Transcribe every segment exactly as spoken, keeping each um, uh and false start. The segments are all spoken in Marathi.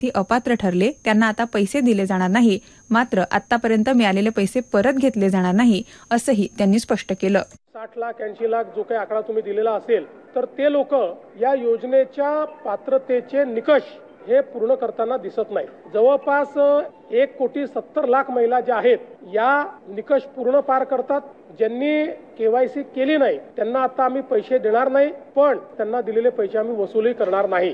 ती अपात्र ठरले त्यांना आता पैसे दिले जाणार नाही, मात्र आतापर्यंत मिळालेले पैसे परत घेतले जाणार नाही असंही त्यांनी स्पष्ट केलं. साठ लाख ऐंशी लाख जो काही आकडा तुम्ही दिलेला असेल तर ते लोक या योजनेच्या पात्रतेचे निकष हे पूर्ण करताना दिसत नाही. जवळपास एक कोटी सत्तर लाख महिला ज्या आहेत या निकष पूर्ण पार करतात. ज्यांनी केवायसी केली नाही त्यांना आता आम्ही पैसे देणार नाही, पण त्यांना दिलेले पैसे आम्ही वसुली करणार नाही.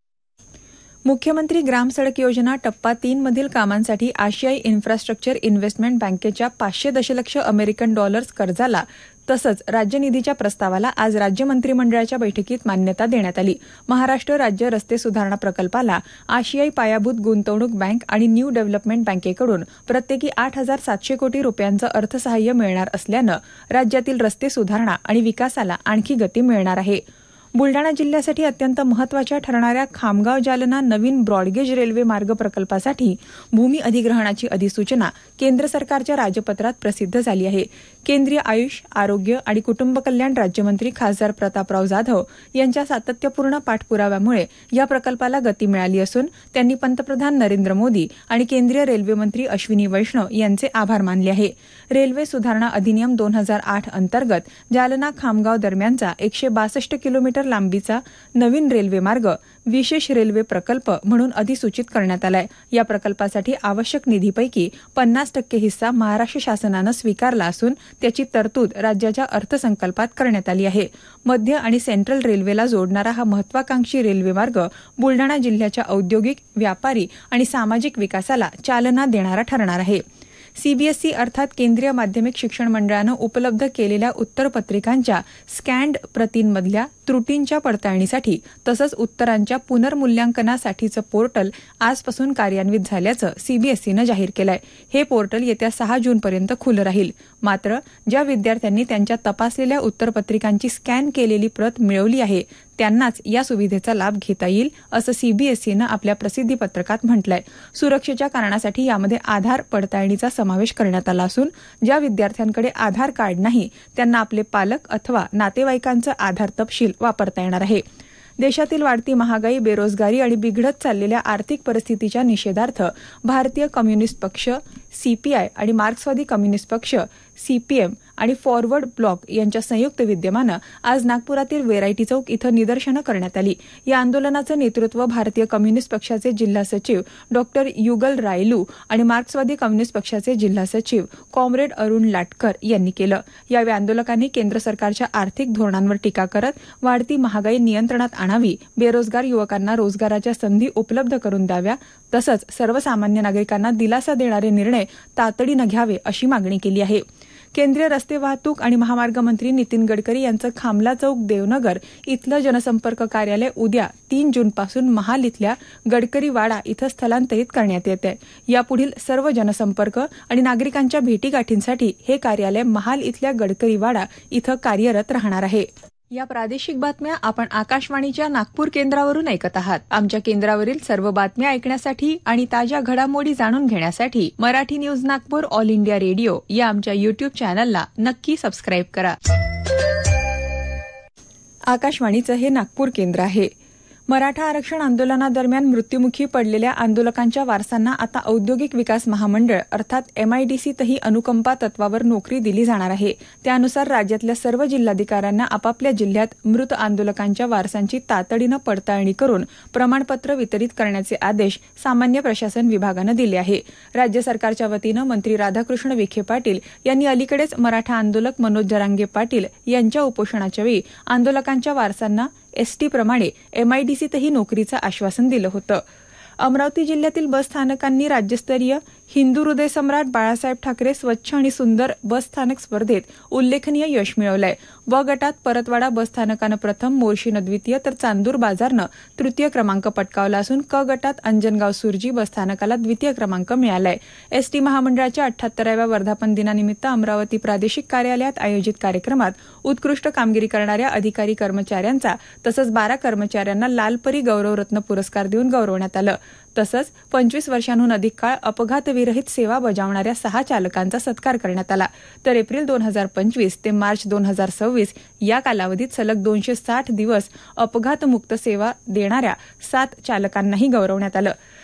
मुख्यमंत्री ग्राम सडक योजना टप्पा तीन मधील कामांसाठी आशियाई इन्फ्रास्ट्रक्चर इन्व्हेस्टमेंट बँकेच्या पाचशे दशलक्ष अमेरिकन डॉलर्स कर्जाला तसंच राज्य निधीच्या प्रस्तावाला आज राज्य मंत्रिमंडळाच्या बैठकीत मान्यता देण्यात आली. महाराष्ट्र राज्य रस्ते सुधारणा प्रकल्पाला आशियाई पायाभूत गुंतवणूक बँक आणि न्यू डेव्हलपमेंट बँकेकडून प्रत्येकी आठ हजार सातशे कोटी रुपयांचं अर्थसहाय्य मिळणार असल्यानं राज्यातील रस्ते सुधारणा आणि विकासाला आणखी गती मिळणार आहे. बुलडाणा जिल्ह्यासाठी अत्यंत महत्त्वाच्या ठरणाऱ्या खामगाव जालना नवीन ब्रॉडगेज रेल्वे मार्ग प्रकल्पासाठी भूमी अधिग्रहणाची अधिसूचना केंद्र सरकारच्या राजपत्रात प्रसिद्ध झाली आहे. केंद्रीय आयुष, आरोग्य आणि कुटुंब कल्याण राज्यमंत्री खासदार प्रतापराव जाधव यांच्या सातत्यपूर्ण पाठपुराव्यामुळे या प्रकल्पाला गती मिळाली असून त्यांनी पंतप्रधान नरेंद्र मोदी आणि केंद्रीय रेल्वे मंत्री अश्विनी वैष्णव यांचे आभार मानले आहे. रेल्वे सुधारणा अधिनियम दोन हजार आठ अंतर्गत जालना खामगाव दरम्यानचा एकशे बासष्ट किलोमीटर लांबीचा नवीन रेल्वे मार्ग विशेष रेल्वे प्रकल्प म्हणून अधिसूचित करण्यात आलाय. या प्रकल्पासाठी आवश्यक निधीपैकी पन्नास टक्के हिस्सा महाराष्ट्र शासनानं स्वीकारला असून त्याची तरतूद राज्याच्या अर्थसंकल्पात करण्यात आली आहे. मध्य आणि सेंट्रल रेल्वेला जोडणारा हा महत्वाकांक्षी रेल्वे मार्ग बुलडाणा जिल्ह्याच्या औद्योगिक, व्यापारी आणि सामाजिक विकासाला चालना देणारा ठरणार आहे. सीबीएसई अर्थात केंद्रीय माध्यमिक शिक्षण मंडळानं उपलब्ध केलेल्या उत्तरपत्रिकांच्या स्कॅन्ड प्रतींमधल्या त्रुटींच्या पडताळणीसाठी तसंच उत्तरांच्या पुनर्मूल्यांकनासाठीचं पोर्टल आजपासून कार्यान्वित झाल्याचं सीबीएसईनं जाहीर केलंय. हे पोर्टल येत्या सहा जूनपर्यंत खुलं राहील. मात्र ज्या विद्यार्थ्यांनी त्यांच्या तपासलेल्या उत्तरपत्रिकांची स्कॅन केलेली प्रत मिळवली आहे त्यांनाच या सुविधेचा लाभ घेता येईल असं सीबीएसईनं आपल्या प्रसिद्धीपत्रकात म्हटलंय. सुरक्षेच्या कारणासाठी यामध्ये आधार पडताळणीचा समावेश करण्यात आला असून ज्या विद्यार्थ्यांकडे आधार कार्ड नाही त्यांना आपले पालक अथवा नातेवाईकांचं आधार तपशील वापरता येणार आहे. देशातील वाढती महागाई, बेरोजगारी आणि बिघडत चाललेल्या आर्थिक परिस्थितीच्या निषेधार्थ भारतीय कम्युनिस्ट पक्ष सीपीआय आणि मार्क्सवादी कम्युनिस्ट पक्ष सीपीएम आणि फॉरवर्ड ब्लॉक यांच्या संयुक्त विद्यमानं आज नागपुरातील वेरायटी चौक इथं निदर्शनं करण्यात आली. या आंदोलनाचं नेतृत्व भारतीय कम्युनिस्ट पक्षाचे जिल्हा सचिव डॉक्टर युगल रायलू आणि मार्क्सवादी कम्युनिस्ट पक्षाचे जिल्हा सचिव कॉम्रेड अरुण लाटकर यांनी केलं. यावेळी आंदोलकांनी केंद्र सरकारच्या आर्थिक धोरणांवर टीका करत वाढती महागाई नियंत्रणात आणावी, बेरोजगार युवकांना रोजगाराच्या संधी उपलब्ध करून द्याव्या तसंच सर्वसामान्य नागरिकांना दिलासा देणारे निर्णय तातडीनं घ्यावे अशी मागणी केली आहे. केंद्रीय रस्ते वाहतूक आणि महामार्ग मंत्री नितीन गडकरी यांचं खामला चौक देवनगर इथलं जनसंपर्क कार्यालय उद्या तीन जूनपासून महाल इथल्या गडकरी वाडा इथं स्थलांतरित करण्यात येत आहे. यापुढील सर्व जनसंपर्क आणि नागरिकांच्या भेटीगाठींसाठी हे कार्यालय महाल इथल्या गडकरी वाडा इथं कार्यरत राहणार आहे. या प्रादेशिक बातम्या आपण आकाशवाणीच्या नागपूर केंद्रावरून ऐकत आहात. आमच्या केंद्रावरील सर्व बातम्या ऐकण्यासाठी आणि ताज्या घडामोडी जाणून घेण्यासाठी Marathi news Nagpur all India radio या आमच्या युट्यूब चॅनलला नक्की सबस्क्राईब करा. आकाशवाणीचं हे नागपूर केंद्र आहे. मराठा आरक्षण आंदोलनादरम्यान मृत्युमुखी पडलेल्या आंदोलकांच्या वारसांना आता औद्योगिक विकास महामंडळ अर्थात एमआयडीसीतही अनुकंपा तत्वावर नोकरी दिली जाणार आहे. त्यानुसार राज्यातल्या सर्व जिल्हाधिकाऱ्यांना आपापल्या जिल्ह्यात मृत आंदोलकांच्या वारसांची तातडीनं पडताळणी करून प्रमाणपत्र वितरित करण्याचे आदेश सामान्य प्रशासन विभागानं दिले आहे. राज्य सरकारच्या वतीनं मंत्री राधाकृष्ण विखे पाटील यांनी अलीकडेच मराठा आंदोलक मनोज जरांगे पाटील यांच्या उपोषणाच्या वेळी आंदोलकांच्या वारसांना एसटी प्रमाणे एमआयडीसीतही नोकरीचं आश्वासन दिलं होतं. अमरावती जिल्ह्यातील बस स्थानकांनी राज्यस्तरीय हिंदू हृदय सम्राट बाळासाहेब ठाकरे स्वच्छ आणि सुंदर बस स्थानक स्पर्धेत उल्लेखनीय यश मिळवलंय. ब गटात परतवाडा बस स्थानकानं प्रथम, मोर्शीनं द्वितीय तर चांदूर बाजारनं तृतीय क्रमांक पटकावला असून क गटात अंजनगाव सुरजी बस स्थानकाला द्वितीय क्रमांक मिळालाय. एसटी महामंडळाच्या अठ्ठ्याहत्तराव्या वर्धापन दिनानिमित्त अमरावती प्रादेशिक कार्यालयात आयोजित कार्यक्रमात उत्कृष्ट कामगिरी करणाऱ्या अधिकारी कर्मचाऱ्यांचा तसंच बारा कर्मचाऱ्यांना लालपरी गौरवरत्न पुरस्कार देऊन गौरवण्यात आलं. तसंच पंचवीस वर्षांहून अधिक काळ अपघातविरहित सेवा बजावणाऱ्या सहा चालकांचा सत्कार करण्यात आला. तर एप्रिल दोन हजार पंचवीस ते मार्च दोन हजार सव्वीस या कालावधीत सलग दोनशे साठ दिवस अपघातमुक्त सेवा देणाऱ्या सात चालकांनाही गौरवण्यात आलं.